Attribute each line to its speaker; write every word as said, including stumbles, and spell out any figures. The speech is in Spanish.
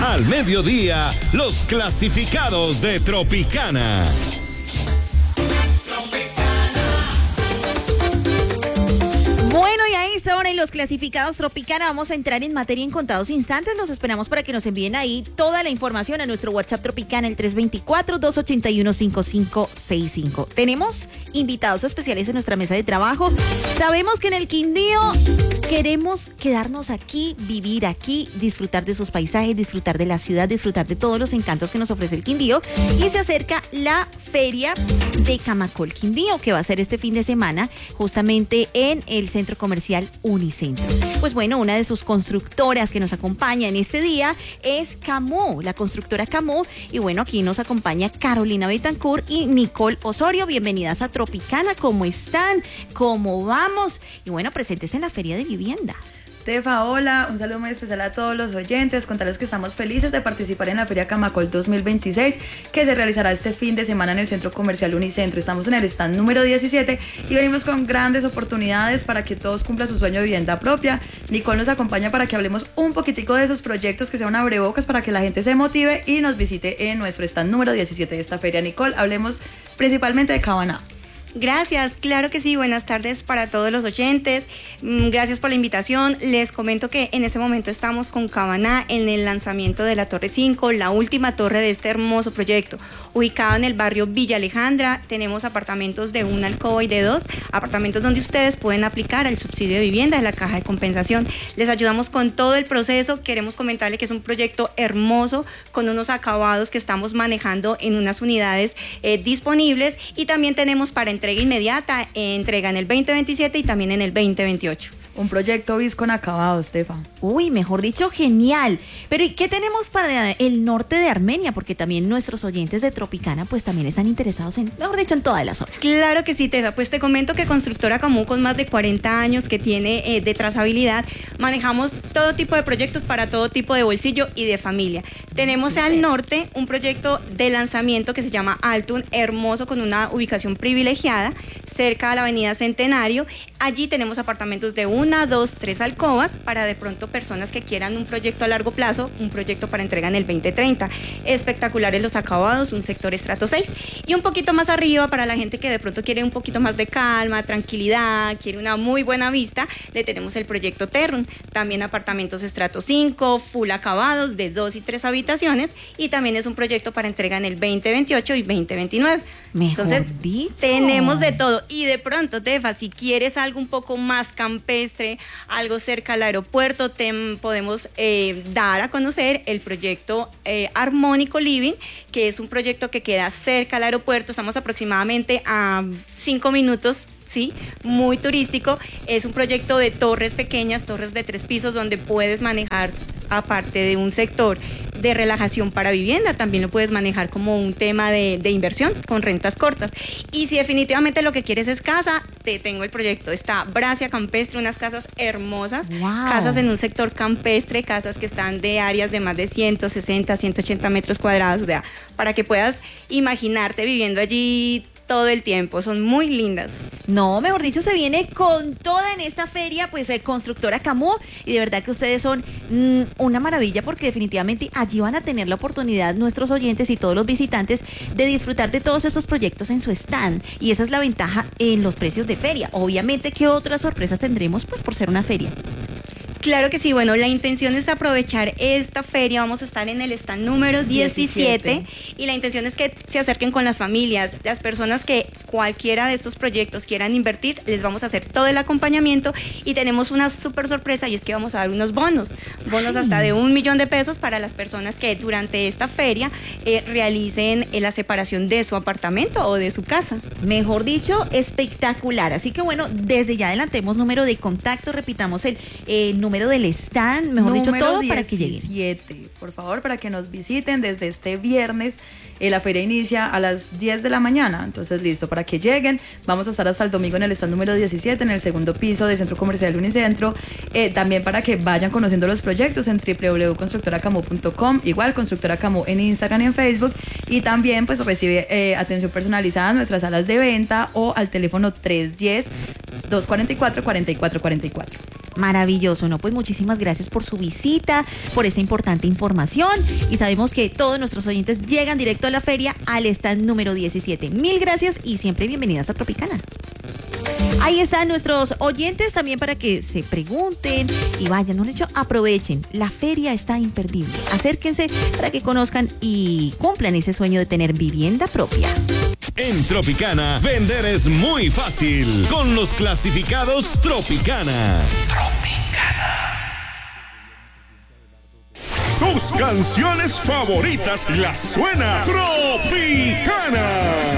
Speaker 1: Al mediodía, los clasificados de Tropicana.
Speaker 2: Bueno, y a esta hora en los clasificados Tropicana vamos a entrar en materia en contados instantes. Los esperamos para que nos envíen ahí toda la información a nuestro WhatsApp Tropicana, el tres dos cuatro, dos ocho uno, cinco cinco seis cinco. Tenemos invitados especiales en nuestra mesa de trabajo. Sabemos que en el Quindío queremos quedarnos aquí, vivir aquí, disfrutar de sus paisajes, disfrutar de la ciudad, disfrutar de todos los encantos que nos ofrece el Quindío. Y se acerca la feria de Camacol Quindío, que va a ser este fin de semana, justamente en el centro comercial Unicentro. Pues bueno, una de sus constructoras que nos acompaña en este día es Camu, la constructora Camu. Y bueno, aquí nos acompaña Carolina Betancourt y Nicole Osorio. Bienvenidas a Tropicana. ¿Cómo están? ¿Cómo vamos? Y bueno, presentes en la Feria de Vivienda.
Speaker 3: Tefa, hola, un saludo muy especial a todos los oyentes, contarles que estamos felices de participar en la Feria Camacol dos mil veintiséis, que se realizará este fin de semana en el Centro Comercial Unicentro. Estamos en el stand número diecisiete y venimos con grandes oportunidades para que todos cumplan su sueño de vivienda propia. Nicole nos acompaña para que hablemos un poquitico de esos proyectos, que sea un abrebocas para que la gente se motive y nos visite en nuestro stand número diecisiete de esta feria. Nicole, hablemos principalmente de Cabaná.
Speaker 4: Gracias, claro que sí, buenas tardes para todos los oyentes, gracias por la invitación. Les comento que en este momento estamos con Cabaná en el lanzamiento de la Torre cinco, la última torre de este hermoso proyecto, ubicado en el barrio Villa Alejandra. Tenemos apartamentos de una alcoba y de dos, apartamentos donde ustedes pueden aplicar el subsidio de vivienda de la caja de compensación. Les ayudamos con todo el proceso. Queremos comentarle que es un proyecto hermoso, con unos acabados que estamos manejando en unas unidades eh, disponibles, y también tenemos para entrega inmediata, eh, entrega en el veinte veintisiete y también en el veinte veintiocho.
Speaker 3: Un proyecto bis con acabado, Estefa.
Speaker 2: Uy, mejor dicho, genial. Pero ¿y qué tenemos para el norte de Armenia? Porque también nuestros oyentes de Tropicana pues también están interesados en, mejor dicho, en toda la zona.
Speaker 4: Claro que sí, Tefa. Pues te comento que Constructora Camu, con más de cuarenta años que tiene eh, de trazabilidad, manejamos todo tipo de proyectos para todo tipo de bolsillo y de familia. Tenemos Super. Al norte un proyecto de lanzamiento que se llama Altun, hermoso, con una ubicación privilegiada, cerca a la avenida Centenario. Allí tenemos apartamentos de una, dos, tres alcobas para de pronto personas que quieran un proyecto a largo plazo, un proyecto para entrega en el veinte treinta. Espectaculares los acabados, un sector estrato seis. Y un poquito más arriba, para la gente que de pronto quiere un poquito más de calma, tranquilidad, quiere una muy buena vista, le tenemos el proyecto Terrun. También apartamentos estrato cinco, full acabados de dos y tres habitaciones, y también es un proyecto para entrega en el veinte veintiocho y veinte veintinueve.
Speaker 2: Mejor
Speaker 4: Entonces,
Speaker 2: dicho,
Speaker 4: tenemos de todo. Y de pronto, Tefa, si quieres algo un poco más campestre, algo cerca al aeropuerto, te podemos eh, dar a conocer el proyecto eh, Armónico Living, que es un proyecto que queda cerca al aeropuerto. Estamos aproximadamente a cinco minutos. Sí, muy turístico. Es un proyecto de torres pequeñas, torres de tres pisos, donde puedes manejar, aparte de un sector de relajación para vivienda, también lo puedes manejar como un tema de, de inversión con rentas cortas. Y si definitivamente lo que quieres es casa, te tengo el proyecto. Está Bracia Campestre, unas casas hermosas,
Speaker 2: wow.
Speaker 4: Casas en un sector campestre, casas que están de áreas de más de ciento sesenta, ciento ochenta metros cuadrados, o sea, para que puedas imaginarte viviendo allí todo el tiempo. Son muy lindas.
Speaker 2: No, mejor dicho, se viene con toda en esta feria, pues eh, Constructora Camu, y de verdad que ustedes son mmm, una maravilla, porque definitivamente allí van a tener la oportunidad nuestros oyentes y todos los visitantes de disfrutar de todos esos proyectos en su stand, y esa es la ventaja en los precios de feria. Obviamente, ¿qué otras sorpresas tendremos pues por ser una feria?
Speaker 4: Claro que sí, bueno, la intención es aprovechar esta feria. Vamos a estar en el stand número diecisiete, diecisiete, y la intención es que se acerquen con las familias, las personas que cualquiera de estos proyectos quieran invertir. Les vamos a hacer todo el acompañamiento, y tenemos una súper sorpresa, y es que vamos a dar unos bonos, bonos hasta de un millón de pesos para las personas que durante esta feria eh, realicen eh, la separación de su apartamento o de su casa.
Speaker 2: Mejor dicho, espectacular. Así que bueno, desde ya adelantemos número de contacto, repitamos el eh, número del stand, mejor
Speaker 3: número
Speaker 2: dicho, todo
Speaker 3: diecisiete,
Speaker 2: para que lleguen.
Speaker 3: Por favor, para que nos visiten desde este viernes. Eh, la feria inicia a las diez de la mañana, entonces listo, para que lleguen. Vamos a estar hasta el domingo en el stand número diecisiete, en el segundo piso del Centro Comercial Unicentro. Eh, también para que vayan conociendo los proyectos en w w w punto constructora camu punto com, igual Constructora Camu en Instagram y en Facebook. Y también pues recibe eh, atención personalizada en nuestras salas de venta o al teléfono tres uno cero, dos cuatro cuatro, cuatro cuatro cuatro cuatro.
Speaker 2: Maravilloso, ¿no? Pues muchísimas gracias por su visita, por esa importante información y sabemos que todos nuestros oyentes llegan directo a la feria al stand número diecisiete. Mil gracias y siempre bienvenidas a Tropicana. Ahí están nuestros oyentes también para que se pregunten y vayan, no hecho, aprovechen. La feria está imperdible. Acérquense para que conozcan y cumplan ese sueño de tener vivienda propia.
Speaker 1: En Tropicana, vender es muy fácil con los clasificados Tropicana. Tropicana.
Speaker 5: Tus canciones favoritas las suena Tropicana.